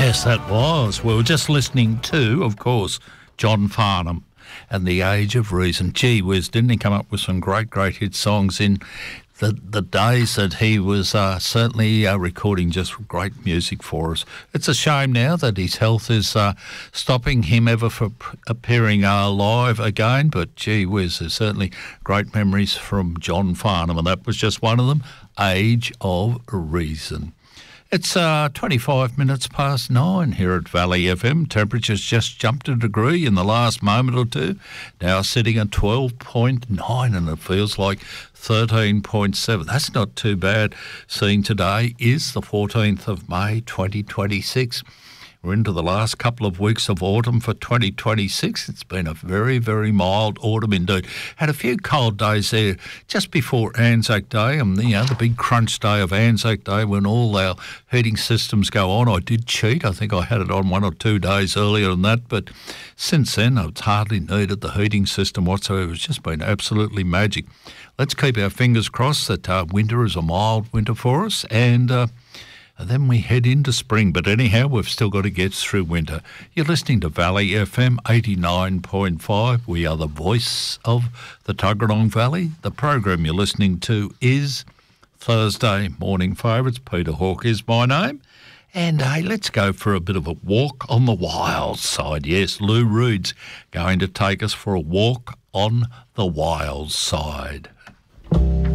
Yes, that was. We were just listening to, of course, John Farnham and The Age of Reason. Gee whiz, didn't he come up with some great hit songs in the days that he was certainly recording just great music for us. It's a shame now that his health is stopping him ever from appearing live again, but gee whiz, there's certainly great memories from John Farnham, and that was just one of them, Age of Reason. It's 25 minutes past 9 here at Valley FM. Temperature's just jumped a degree in the last moment or two. Now sitting at 12.9 and it feels like 13.7. That's not too bad. Seeing today is the 14th of May 2026. We're into the last couple of weeks of autumn for 2026. It's been a very, very mild autumn indeed. Had a few cold days there just before Anzac Day, and the big crunch day of Anzac Day when all our heating systems go on. I did cheat. I think I had it on 1 or 2 days earlier than that, but since then I've hardly needed the heating system whatsoever. It's just been absolutely magic. Let's keep our fingers crossed that winter is a mild winter for us, and then we head into spring. But anyhow, we've still got to get through winter. You're listening to Valley FM 89.5. We are the voice of the Tuggeranong Valley. The program you're listening to is Thursday Morning Favourites. Peter Hawke is my name. And hey, let's go for a bit of a walk on the wild side. Yes, Lou Reed's going to take us for a walk on the wild side.